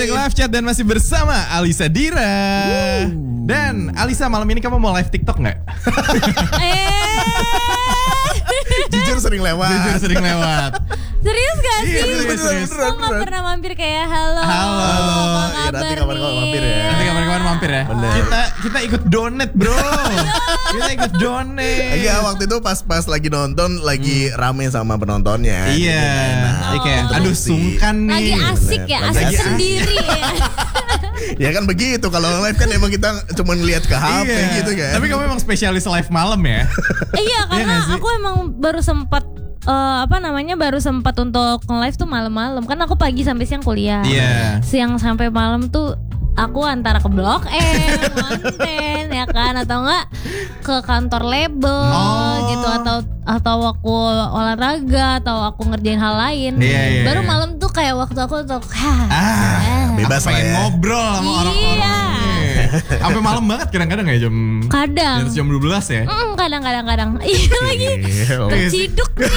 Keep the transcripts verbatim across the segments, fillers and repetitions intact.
Music Live Chat dan masih bersama Alisa Dira. Woo. Dan Alisa, malam ini kamu mau live TikTok nggak? eh. Jujur sering lewat. Jujur sering lewat. Serius gak sih? Iya, serius, serius. Kok gak pernah mampir kayak halo. Halo. Apa Ya, kabar nanti kapan-kapan mampir ya. Nanti kapan-kapan mampir ya. Bener. Kita kita ikut donate, bro. Kita ikut donate. Iya, waktu itu pas-pas lagi nonton lagi hmm. rame sama penontonnya. Iya. Oh. Kayak aduh sungkan nih. Lagi asik ya, Bener. asik Lagi sendiri ya. Ya kan begitu, kalau live kan emang kita cuma lihat ke H P Iya. gitu kan. Tapi kamu emang spesialis live malam ya? Iya, karena nggak sih? aku emang baru sempat uh, apa namanya baru sempat untuk nge-live tuh malam-malam. Kan aku pagi sampai siang kuliah. Iya. Siang sampai malam tuh aku antara ke Blok M, konten ya kan, atau enggak ke kantor label Oh. gitu, atau atau aku olahraga atau aku ngerjain hal lain. Iya, iya, Baru iya. malam tuh kayak waktu aku untuk Ah, ah, bebas aku pengen lah ya. ngobrol sama Iya. orang-orang. nih. Sampai malam banget kadang-kadang ya jam kadang. di atas jam dua belas ya. Mm, kadang-kadang kadang. Iya lagi. Gila. Terciduk nih.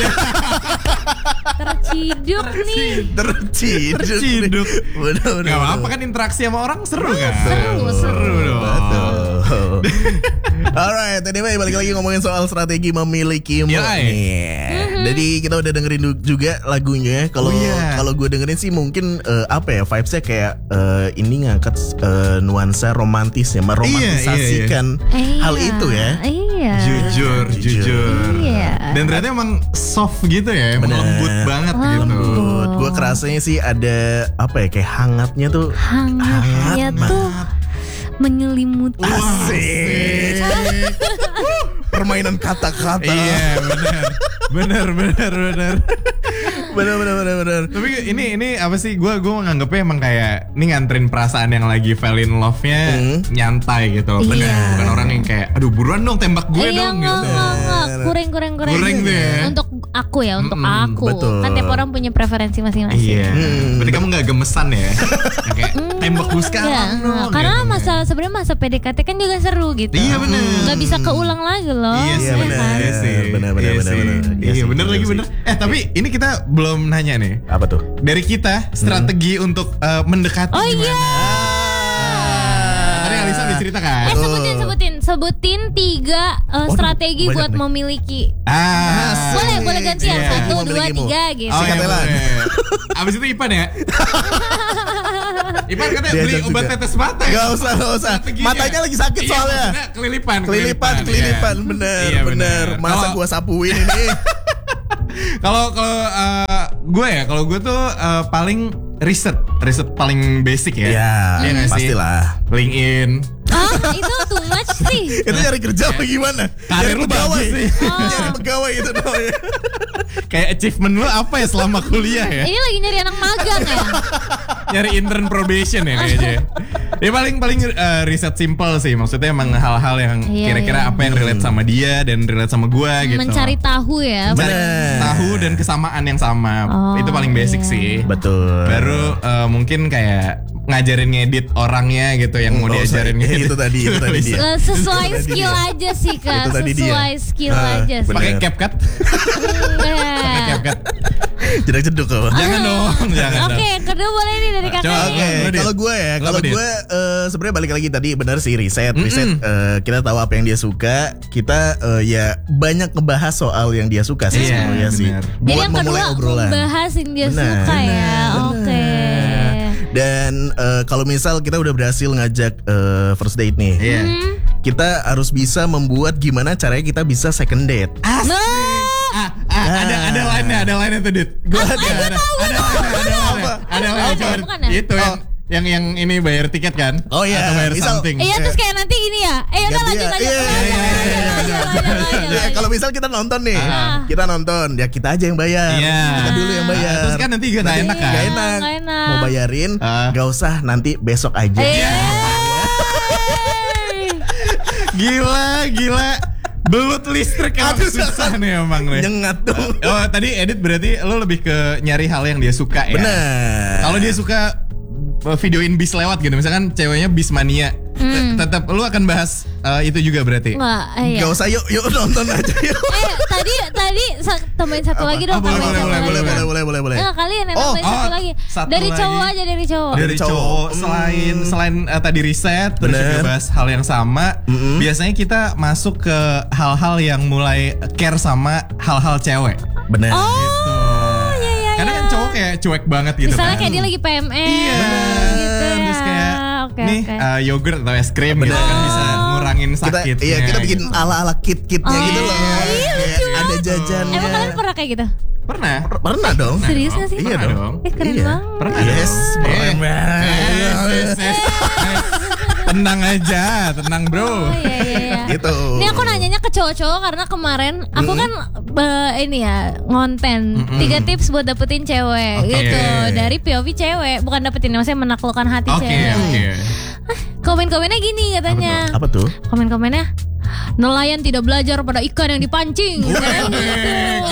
Terciduk nih. Terciduk. Terciduk. Bener-bener. Gak apa-apa kan, interaksi sama orang seru kan? Seru, seru dong. Betul. Alright, anyway balik lagi ngomongin soal strategi memilikimu Yoi. nih. Jadi kita udah dengerin du- juga lagunya. Kalau Oh, iya. kalau gue dengerin sih mungkin eh, apa ya, vibesnya kayak eh, ini ngangkat eh, nuansa romantis ya, meromantisasikan Iya. hal itu ya. Iya. Jujur, jujur. Iya. Dan ternyata emang soft gitu ya, emang Bener. lembut banget gitu. Lembut. Gue kerasanya sih ada apa ya, kayak hangatnya tuh. Hangatnya Hangat tuh menyelimuti. Asik. Permainan kata-kata. Iya, benar. Benar, benar, benar. Bener bener bener bener. Tapi ini ini apa sih? Gue gue nganggepnya emang kayak ini nganterin perasaan yang lagi fall in love-nya Hmm. nyantai gitu. Iya. Bener. Bukan orang yang kayak aduh buruan dong tembak gue Iya, dong enggak, gitu. enggak, enggak. Kurang, kurang, kurang. Kurang tuh ya. Untuk aku ya, untuk Mm-mm, aku. betul. Kan tiap orang punya preferensi masing-masing. Iya. Hmm. Berarti kamu gak gemesan ya? Yang kayak tembak gue Enggak, sekarang enggak. dong. Karena gitu. masa sebenarnya masa P D K T kan juga seru gitu. Iya, bener. Nggak bisa keulang lagi loh. Iya sih, Iya, bener. kan? Iya sih. Bener, bener, Iya bener, sih. bener. Iya Iya sih, bener bener lagi sih. bener. Eh tapi ini kita belum nanya nih. Apa tuh? Dari kita strategi untuk eh, mendekati Oh gimana? iya. Tadi Alisa diceritakan. Eh sebutin sebutin sebutin tiga uh, Waduh, strategi banyak buat nih. memiliki. Ah. Boleh boleh gantian Iya. satu dua Memilikimu. tiga gitu. Oh, Sikat iya, Elan. boleh. Abis itu Ipan ya. Ipan katanya beli Diajak obat juga. tetes mata. ya? Gak usah, gak usah. Strateginya. Matanya lagi sakit Iya, soalnya. maksudnya kelilipan. Kelilipan, kelilipan, iya. bener, Iya, bener. Masa Kalau- gua sapuin ini? Kalau kalau eh, gue ya, kalau gue tuh eh, paling riset, riset paling basic ya. Ya, Iya nggak sih? pastilah. LinkedIn. Ah itu too much sih. Itu nyari kerja apa gimana? Karir Nyari lu pegawai. bagus sih. Nyari pegawai itu doang ya. Kayak achievement lu apa ya selama kuliah ya? Ini lagi nyari anak magang ya. Nyari intern probation ya kayaknya. Ya paling paling eh, riset simple sih, maksudnya emang hal-hal yang Iya, kira-kira iya. apa yang relate sama dia dan relate sama gua gitu. Mencari tahu ya. Mencari Bener. tahu dan kesamaan yang sama. Oh, Itu paling basic iya. sih. Betul. Baru eh, mungkin kayak ngajarin ngedit orangnya gitu yang mau Nggak usah. diajarin Eh, ngedit. itu tadi, itu tadi dia. Eh, Sesuai Itu tadi skill dia. aja sih kak. Itu tadi dia. Sesuai skill Ah, aja sih. Pakai Bener. CapCut. Enggak. CapCut. Jedak jeduk apa? Jangan dong, jangan Oke, dong. yang kedua boleh nih dari Coba, kakaknya. Oke, Lu, Dit. kalau gue ya, Lu kalau apa, Dit? gue eh, sebenarnya balik lagi tadi benar sih riset, riset Mm-mm. eh, kita tahu apa yang dia suka, kita eh, ya banyak ngebahas soal yang dia suka sih Iya, sebenarnya sih. benar. Jadi Buat yang memulai kedua obrolan. membahas yang dia Benar. suka ya. Oke. Dan eh, kalau misal kita udah berhasil ngajak eh, first date nih, Iya. Hmm. kita harus bisa membuat gimana caranya kita bisa second date. Asik. Nah. Ah, ah, ada ada lainnya, ada lainnya tuh, Dit. Gue Ada, ada, ada, ada, ada, ada, ada lainnya. Apa? Coba, Bukan ya? itu yang yang yang ini bayar tiket kan? Oh, iya. Atau bayar Misal- something. Iya terus kayak nanti ini ya. Eh udah Ganti lanjut ya. lanjut. Iya, lanjut, iya, iya, lanjut, iya, lanjut, iya, lanjut, lanjut, Ya, lanjut. kalau misal kita nonton nih, Ah. kita nonton, ya kita aja yang bayar. Iya. Kita dulu yang bayar. Terus kan nanti juga nggak Nanti enak kan? nggak enak. Nggak enak. Mau bayarin, Ah. nggak usah nanti besok aja. Eh. Gila, gila. Belut listrik emang Aduh, susah nih emang nih. Nyengat dong. Oh tadi edit berarti lo lebih ke nyari hal yang dia suka ya? Bener. Kalau dia suka uh, videoin bis lewat gitu, misalkan ceweknya bis mania, Hmm. tetap lu akan bahas uh, itu juga berarti? Nggak, eh, iya. Gak usah yuk, yuk nonton aja yuk. Eh tadi tadi sa- tambahin satu lagi dong. Oh, boleh, tambahin boleh, satu boleh, lagi. boleh, boleh, boleh, boleh, boleh. Enggak kalian yang Oh, tambahin Oh, satu lagi. satu Dari lagi. cowok aja dari cowok. Dari cowok. cowok selain selain uh, tadi riset terus Bener. juga bahas hal yang sama, Mm-mm. biasanya kita masuk ke hal-hal yang mulai care sama hal-hal cewek. Bener. Oh, iya iya. Karena iya. kan cowok kayak cuek banget gitu Misalnya kan. kayak dia lagi P M S Iya, gitu ya. terus kayak Oke, nih oke. uh, yogurt atau es krim gitu Bener. kan bisa ngurangin Kita sakitnya. iya kita bikin gitu. ala-ala kit-kitnya Oh, gitu loh. iya, Kayak lucu ada jajannya. Emang kalian pernah kayak gitu? Pernah? Pernah dong. Serius gak sih? Iya Pernah dong. dong. Eh keren Iya. banget. Pernah Yes, dong. keren Eh, banget. yes, yes, yes. Eh, Tenang aja, tenang bro. Oh iya iya iya. Gitu. Ini aku nanyanya ke cowok-cowok karena kemarin aku kan eh, ini ya ngonten tiga tips buat dapetin cewek Oke. gitu dari P O V cewek, bukan dapetin maksudnya menaklukkan hati Oke, cewek. oke. Komen-komennya gini katanya. Apa tuh? Komen-komennya nelayan tidak belajar pada ikan yang dipancing. Katanya gitu.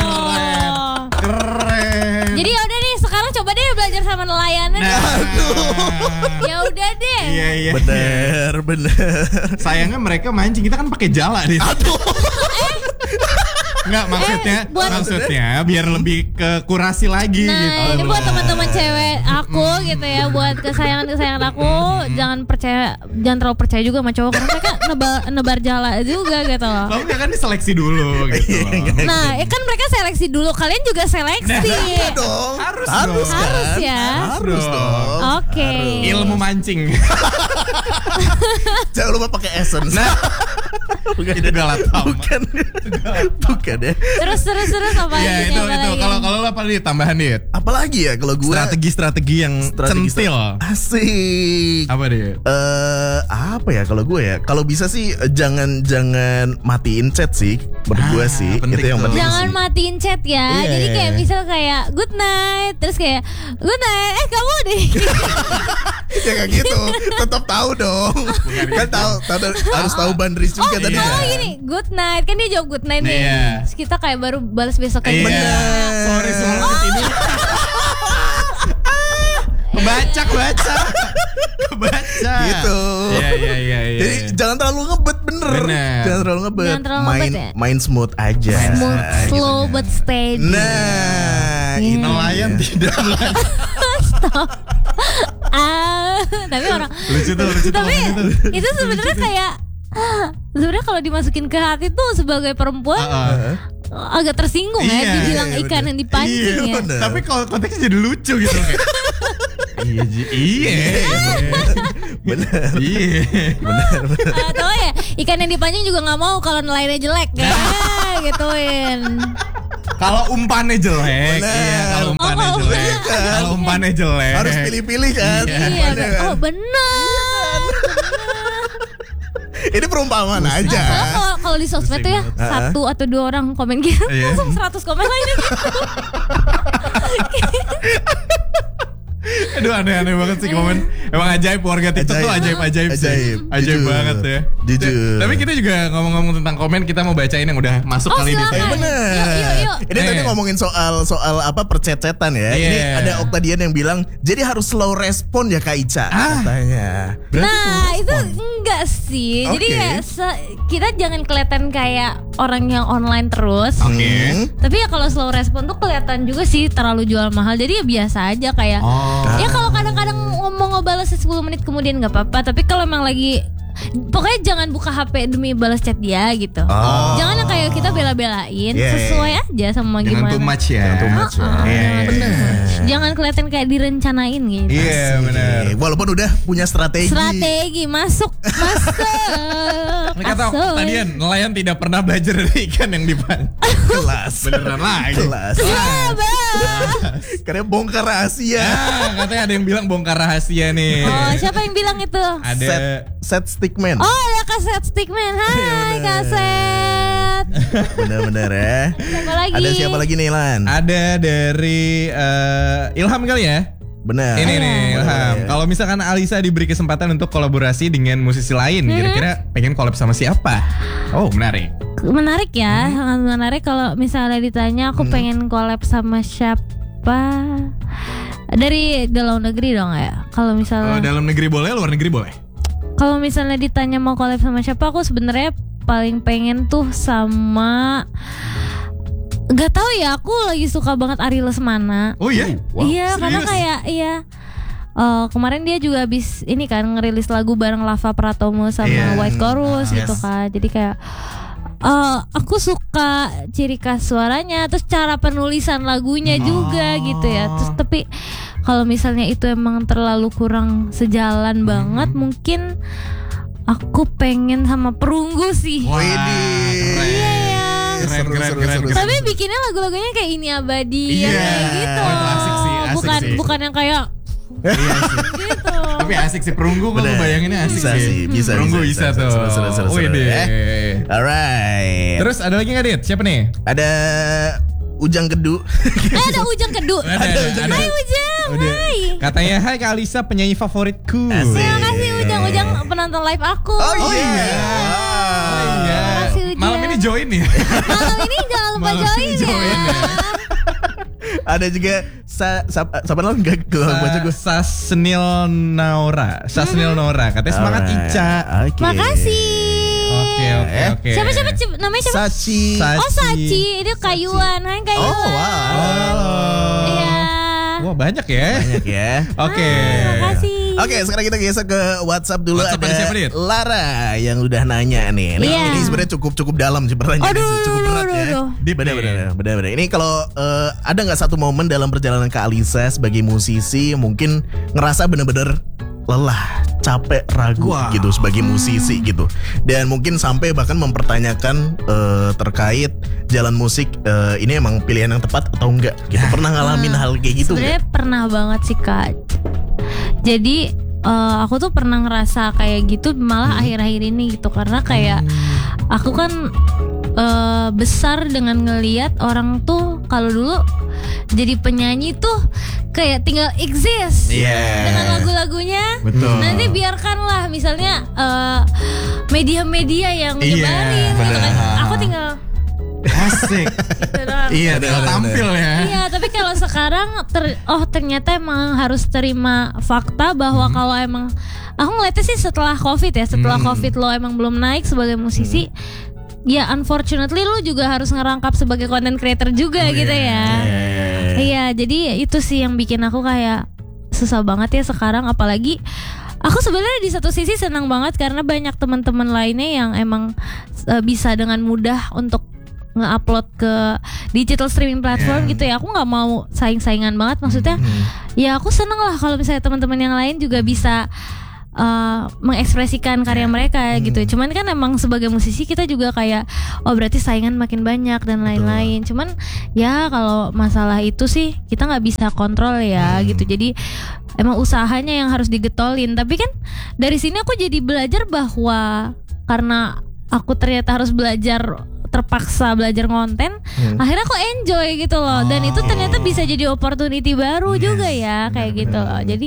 Keren. Jadi ya udah deh sekarang coba deh belajar sama nelayannya. Nah, Ya udah deh. iya iya. Bener, bener. Sayangnya mereka mancing, kita kan pakai jala di situ. Enggak maksudnya, Eh, buat- maksudnya biar lebih ke kurasi lagi Nah, gitu. ini buat teman-teman cewek aku gitu ya, buat kesayangan-kesayangan aku, jangan percaya, jangan terlalu percaya juga sama cowok karena mereka nebar, nebar jala juga gitu loh. Kalau enggak kan diseleksi dulu gitu. loh. Nah, ya kan mereka seleksi dulu, kalian juga seleksi. Iya dong. Harus Harus dong. kan? Harus ya. Harus dong. Oke. Ilmu mancing. Jangan lupa pakai essence. Nah, itu galatama. Bukan. Bukan ya. Terus terus terus apa Ya lagi? itu apa itu lagi? kalau kalau lo apa nih tambahan dit? Apalagi ya kalau gue Strategi-strategi yang strategi- centil. Asik. Apa dit? Eh apa ya kalau gue ya? Kalau bisa sih eh, jangan jangan matiin chat sih. Menurut Ah, gue sih penting itu yang tuh. penting Jangan sih. matiin chat ya. Iya, Jadi iya, kayak iya. misal kayak good night, terus kayak good night. Eh kamu deh. Ya kayak gitu. Tetap tahu dong. Kan tahu, tahu harus tahu boundaries juga tadi. Oh kan. gini, good night. Kan dia jawab good night nih. Iya. Terus kita kayak baru balas besok kayak Iya. Sorry sebelum tidur. Kebaca, kebaca. Kebaca. Gitu. Iya, iya, iya, iya. Jadi jangan terlalu ngebet bener. Bener. Jangan terlalu ngebet. Jangan terlalu main ngebet ya? main smooth aja. Smooth, slow but steady. Nah, Iya. itu Nelayan tidak belajar. Ah, tapi orang Lucu tuh, lucu tuh. tapi lucu tuh. itu sebenarnya kayak sebenarnya kalau dimasukin ke hati tuh sebagai perempuan Heeh. agak tersinggung ya Iya, dibilang iya, ikan bener. yang dipancing Iya, ya. bener. Tapi kalau konteksnya jadi lucu gitu kayak. Iya, Ji. iya. bener. Iya. Atau ya ikan yang dipancing juga nggak mau kalau nelayannya jelek ya gituin. Kalau umpannya jelek, Bener. iya. Kalau umpannya Oh, jelek, kan? kalau umpannya jelek. Harus pilih-pilih kan. Iya. Iya, Bener kan? oh benar. Ini perumpamaan Nah, aja. soalnya kalau kalau di sosmed tuh ya banget. satu atau dua orang komen gitu Iya. langsung seratus komen lainnya gitu. Aduh aneh-aneh banget sih komen. Emang ajaib warga TikTok tuh ajaib-ajaib sih. Ajaib. Ajaib Jujur. banget ya. Jujur. Tapi kita juga ngomong-ngomong tentang komen, kita mau bacain yang udah masuk Oh, kali ini. silakan. Eh, bener. Yuk, yuk, yuk. Ini Eh. tadi ngomongin soal soal apa percecetan ya. Iya. Ini ada Oktadian yang bilang jadi harus slow respon ya Kak Ica Ah. katanya. Nah itu enggak sih. Jadi Oke. kayak se- kita jangan kelihatan kayak orang yang online terus. Oke. Hmm. Tapi ya kalau slow respon tuh kelihatan juga sih terlalu jual mahal. Jadi ya biasa aja kayak. Oh. Ya kalau kadang-kadang ngomong ngebalas sepuluh menit kemudian nggak apa-apa. Tapi kalau emang lagi pokoknya jangan buka H P demi balas chat dia gitu. Oh. Jangan yang kayak kita bela-belain. Yeah. Sesuai aja sama Jangan gimana. too much ya. Jangan too much ya. Ah, Iya, jangan iya, too iya. much. Jangan kelihatan kayak direncanain gitu. Iya benar. Eh, Walaupun udah punya strategi. Strategi masuk masuk. Ini kata Masuk. tadian nelayan tidak pernah belajar dari ikan yang dipancing. Kelas. Beneran lagi. Kelas. Karena bongkar rahasia. Ah, katanya ada yang bilang bongkar rahasia nih. Oh, siapa yang bilang itu? Ada Set set stickman. Oh, ya kaset Stickman. Hai, kaset. Bener-bener ya. Siapa lagi? Ada siapa lagi nih Lan? ada dari eh, Ilham kali ya. Bener. Ini nih Ilham. Boleh. Kalau misalkan Alisa diberi kesempatan untuk kolaborasi dengan musisi lain, kira-kira pengen collab sama siapa? Oh, menarik. Menarik ya, sangat menarik kalau misalnya ditanya aku pengen collab sama siapa. Dari dalam negeri dong ya. Kalau Kalau misalnya dalam negeri boleh, luar negeri boleh. kalau misalnya ditanya mau collab sama siapa, aku sebenarnya paling pengen tuh sama Gak tahu ya, aku lagi suka banget Ari Lesmana. Oh iya? Wow. Iya, serius? Karena kayak iya. Uh, kemarin dia juga habis ini kan ngerilis lagu bareng Lava Pratomo sama yeah. White Chorus uh, gitu yes. kan. Jadi kayak uh, aku suka ciri khas suaranya, terus cara penulisan lagunya oh. juga gitu ya. Terus tapi kalau misalnya itu emang terlalu kurang sejalan hmm. banget, mungkin aku pengen sama Perunggu sih. Wah, iya ya. Keren, keren, keren, keren. Tapi bikinnya lagu-lagunya kayak Ini Abadi yeah. yang kayak gitu. Oh, asik sih, asik bukan sih. bukan yang kayak iya sih. Gitu. Tapi asik sih Perunggu, kalau bayanginnya asik bisa sih. Bisa, Perunggu bisa, bisa, bisa, bisa tuh. Seru, seru, seru, seru, ya. Alright. Terus ada lagi nggak Dit? Siapa nih? Ada Ujang Kedu. Eh, ada Ujang Kedu. Ada, ada, ada. Hai Ujang. Udah. Hai. Katanya hai Kak Alisa, penyanyi favoritku. Terima kasih Ujang. Ujang penonton live aku. Oh iya. Oh iya. Malam ini join nih. Malam ini jangan lupa Malam join, join ya. Ada juga sa, sa, siapa namanya enggak gue baca gue. Sasnil Naura. Sasnil Naura. Katanya semangat Ica. Okay. Makasih. Oke oke oke. Siapa siapa namanya siapa? Sachi. Oh Sachi, itu Kayuan. Hai Kayuan. Oh wow. Halo. Iya. Wah banyak ya. Banyak ya. Oke. Terima kasih. Oke, sekarang kita geser ke WhatsApp dulu. WhatsApp ada siapa, Lara yang udah nanya nih. Ini, yeah. ini sebenarnya cukup cukup dalam sih pertanyaannya, aduh, cukup berat aduh, ya. aduh. Benar-benar, benar-benar. Ini kalau uh, ada nggak satu momen dalam perjalanan Kak Alisa sebagai musisi mungkin ngerasa benar-benar lelah, capek, ragu wow. gitu sebagai musisi gitu, dan mungkin sampai bahkan mempertanyakan uh, terkait jalan musik uh, ini emang pilihan yang tepat atau enggak gitu. Pernah ngalamin hmm, hal kayak gitu? Sebenarnya pernah banget sih Kak. Jadi uh, aku tuh pernah ngerasa kayak gitu malah hmm. akhir-akhir ini gitu, karena kayak hmm. aku kan uh, besar dengan ngelihat orang tuh kalau dulu jadi penyanyi tuh kayak tinggal exist yeah. dengan lagu-lagunya. Betul. Nanti biarkanlah misalnya uh, media-media yang nyebarin yeah, gitu kan. Aku tinggal asik. Iya, tinggal tampil ya. Iya, tapi kalau sekarang ter, oh ternyata emang harus terima fakta bahwa hmm. kalau emang aku ngeliatnya sih setelah Covid ya, setelah hmm. Covid lo emang belum naik sebagai musisi. Hmm. Ya unfortunately lu juga harus ngerangkap sebagai content creator juga oh, gitu yeah. ya. Iya, yeah. yeah, jadi itu sih yang bikin aku kayak susah banget ya sekarang, apalagi aku sebenarnya di satu sisi senang banget karena banyak teman-teman lainnya yang emang uh, bisa dengan mudah untuk nge-upload ke digital streaming platform yeah. gitu ya. Aku nggak mau saing-saingan banget, maksudnya mm-hmm. ya aku seneng lah kalau misalnya teman-teman yang lain juga bisa Uh, mengekspresikan karya mereka hmm. gitu. Cuman kan emang sebagai musisi kita juga kayak oh berarti saingan makin banyak dan lain-lain. Betul. Cuman ya kalau masalah itu sih kita nggak bisa kontrol ya hmm. gitu. Jadi emang usahanya yang harus digetolin. Tapi kan dari sini aku jadi belajar bahwa karena aku ternyata harus belajar terpaksa belajar konten, hmm. akhirnya aku enjoy gitu loh. Oh. Dan itu ternyata bisa jadi opportunity baru yes. juga ya kayak bener, gitu loh. Jadi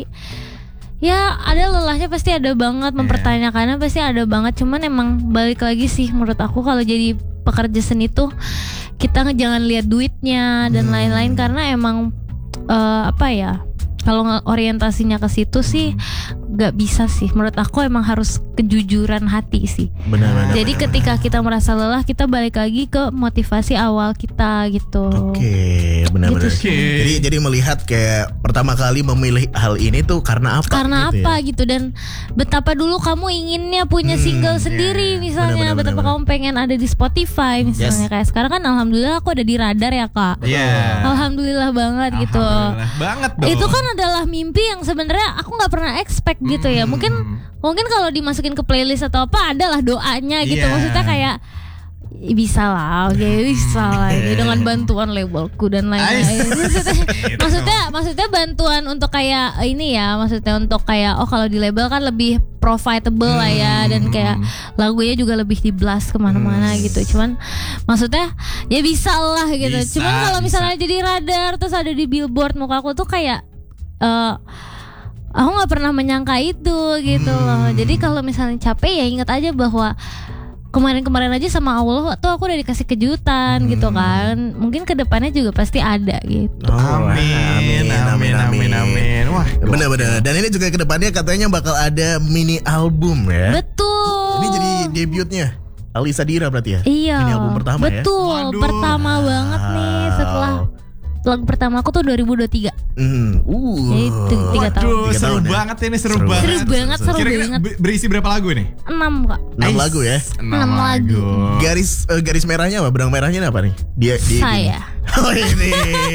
ya ada lelahnya pasti ada banget, mempertanyakannya pasti ada banget. Cuman emang balik lagi sih menurut aku kalau jadi pekerja seni tuh kita jangan lihat duitnya dan hmm. lain-lain, karena emang uh, apa ya, kalau orientasinya ke situ sih nggak bisa sih. Menurut aku emang harus kejujuran hati sih. Benar-benar. Jadi benar, ketika benar. kita merasa lelah, kita balik lagi ke motivasi awal kita gitu. Oke, okay, benar-benar. Gitu okay. Jadi jadi melihat kayak pertama kali memilih hal ini tuh karena apa? Karena gitu apa ya? gitu, dan betapa dulu kamu inginnya punya single hmm, sendiri yeah. misalnya, benar, benar, betapa benar, kamu benar. pengen ada di Spotify misalnya. Yes. Kayak sekarang kan alhamdulillah aku ada di Radar ya Kak. Iya. Yeah. Alhamdulillah banget alhamdulillah gitu. banget dong. Itu kan adalah mimpi yang sebenarnya aku nggak pernah expect gitu ya. Mungkin mungkin kalau dimasukin ke playlist atau apa adalah doanya gitu. Yeah. Maksudnya kayak bisa lah, oke okay, bisa lah ini dengan bantuan labelku dan lain-lain. Maksudnya, maksudnya maksudnya bantuan untuk kayak ini ya, maksudnya untuk kayak oh kalau di label kan lebih profitable hmm. lah ya, dan kayak lagunya juga lebih di blast kemana-mana hmm. gitu. Cuman maksudnya ya bisa lah gitu. Bisa, Cuman kalau misalnya bisa. jadi Radar terus ada di Billboard, muka aku tuh kayak uh, aku nggak pernah menyangka itu gitu hmm. loh. Jadi kalau misalnya capek ya ingat aja bahwa kemarin-kemarin aja sama Allah tuh aku udah dikasih kejutan hmm. gitu kan. Mungkin kedepannya juga pasti ada gitu. Oh, amin, amin, amin, amin, amin. Wah, benar-benar. Dan ini juga kedepannya katanya bakal ada mini album ya. Betul. Ini jadi debutnya. Alisa Dira berarti ya? Iya. Ini album pertama ya? Betul, Waduh. pertama banget nih setelah lagu pertama aku tuh dua ribu dua puluh tiga. Hmm. Uh. Itu tiga tahun. Waduh, Tiga seru tahun ya? banget ini, seru, Seru banget. Seru banget, seru Kira-kira banget. be- berisi berapa lagu nih? Enam kak. Enam Ais, lagu ya. Enam Enam lagu. lagu. Garis eh, garis merahnya apa? Benang merahnya apa nih? Dia dia Saya. Oh ini.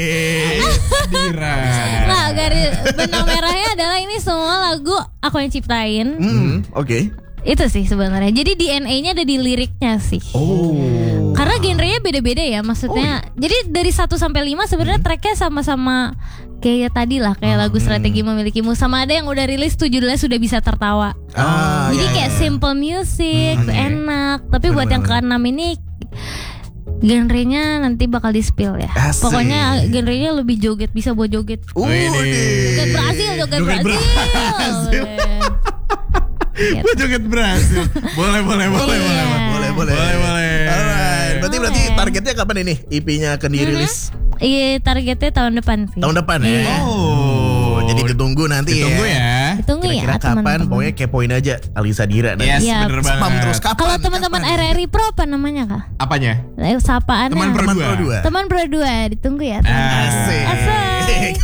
Dira. Nggak, garis benang merahnya adalah ini semua lagu aku yang ciptain. Hmm, oke. Itu sih sebenarnya. Jadi D N A-nya ada di liriknya sih. Oh. Karena genrenya beda-beda ya, maksudnya. Jadi dari satu sampai lima sebenarnya tracknya sama-sama kayak tadi lah, kayak lagu Strategi Memilikimu. Sama ada yang udah rilis tuh judulnya Sudah Bisa Tertawa. Ah, Jadi ya, kayak ya. simple music, Hmm, oke. enak. Tapi buat yang Bener-bener. keenam ini genrenya nanti bakal di-spill ya. Asik. Pokoknya genrenya lebih joget, bisa buat joget. Uh, Wih, Joget Brasil, joget, Joget Brasil. Brasil. Gitu. Gue joget berhasil. Boleh, boleh, boleh, Iya. boleh. Boleh, boleh. Boleh, boleh. Alright. Berarti berarti Boleh. targetnya kapan ini? E P-nya akan dirilis? Iya, targetnya tahun depan sih. Tahun depan ya. Iya. Oh. Jadi ditunggu nanti Ditunggu ya. Tunggu Kira-kira ya kapan? teman-teman. Pokoknya kepoin aja Alisa Dira nanti. Yes, Iya. bener banget. Spam terus kapan? Kalau teman-teman Kapan? R R I Pro apa namanya kak? Apanya? Eh, Sapaannya. Teman Pro Teman dua. Pro dua. Teman Pro dua, ditunggu ya. teman-teman. Asik. Asik.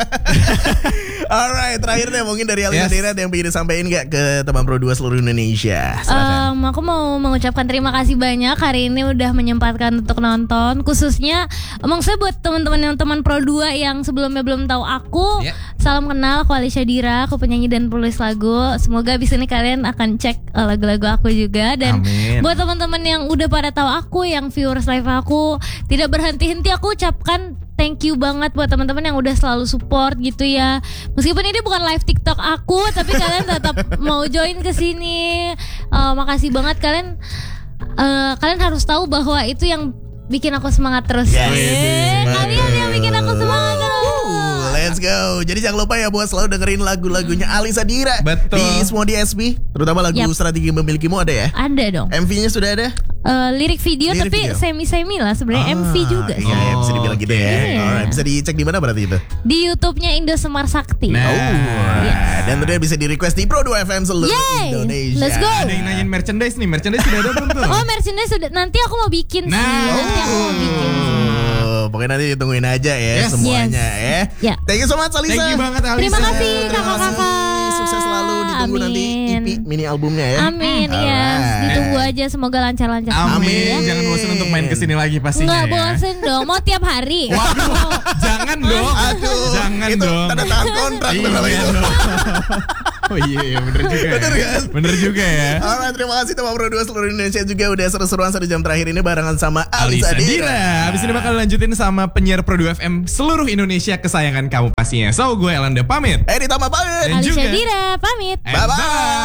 Alright, terakhir deh mungkin dari Alisa Yes. Dira ada yang pengen disampaikan nggak ke teman Pro dua seluruh Indonesia? Silakan. Em, aku mau mengucapkan terima kasih banyak hari ini udah menyempatkan untuk nonton. Khususnya emang saya buat teman-teman yang teman Pro dua yang sebelumnya belum tahu aku, Ya. salam kenal, aku Alisha Dira, aku penyanyi dan penulis lagu. Semoga abis ini kalian akan cek eh, lagu-lagu aku juga. Dan Amin. buat teman-teman yang udah pada tahu aku, yang viewers live aku, tidak berhenti-henti aku ucapkan thank you banget buat teman-teman yang udah selalu support gitu ya. Meskipun ini bukan live TikTok aku, tapi kalian tetap mau join ke sini. Eh, makasih banget kalian. eh, kalian harus tahu bahwa itu yang bikin aku semangat terus. Yes. Eh, kalian yang bikin aku semangat terus. Uh, let's go. Jadi jangan lupa ya buat selalu dengerin lagu-lagunya Alisa Dira. Betul. Di semua D S P, terutama lagu Yap. Strategi Memilikimu ada ya. Ada dong. M V-nya sudah ada? Eh, lirik video Lirik tapi video. semi-semi lah sebenarnya M V juga sih. Iya, iya, bisa dibilang gitu ya. Iya. Alright, bisa dicek di mana berarti itu? Di YouTube-nya Indo Semar Sakti. Nah. Oh, Yes. dan tentunya bisa di request di Pro dua F M seluruh Yay, Indonesia. let's go. Ada yang nanyain merchandise nih. Merchandise sudah ada belum tuh? Oh, merchandise sudah, nanti aku mau bikin sih. Nah. Nanti aku mau bikin sih. Oh, pokoknya nanti ditungguin aja ya Yes. semuanya ya. Ya. Thank you so much Alisa. Thank you banget Alisa. Terima kasih Terima kakak-kakak. kasih. Sukses selalu, ditunggu Amin. nanti E P mini albumnya ya. Amin, yes. Alright. Ditunggu aja, semoga lancar-lancar. Amin. Amin. Jangan bosan untuk main kesini lagi pastinya Nggak ya. bosen dong, mau tiap hari. Waduh, jangan dong. Aduh, Jangan itu dong. tanda tangan kontrak Iya, tuh namanya. dong. Oh iya, iya bener juga. ya. Bener kan? Bener juga ya. Alright, terima kasih teman Pro dua seluruh Indonesia juga udah seru-seruan satu jam terakhir ini barengan sama Alisa Alisa Dira. Dira. Habis ini bakal lanjutin sama penyiar Pro dua F M seluruh Indonesia kesayangan kamu pastinya. So, gue Elanda pamit. Eh ditambah banget. Dan Alisha juga- Dira, pamit. And Bye-bye.